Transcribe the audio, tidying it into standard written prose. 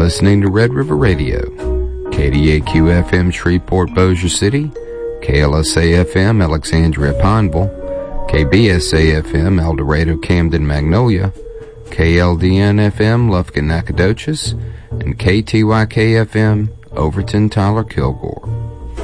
listening to Red River Radio, KDAQ-FM Shreveport Bossier City, KLSA-FM Alexandria Pineville, KBSA-FM El Dorado Camden Magnolia, KLDN-FM Lufkin Nacogdoches, and KTYK-FM Overton Tyler Kilgore.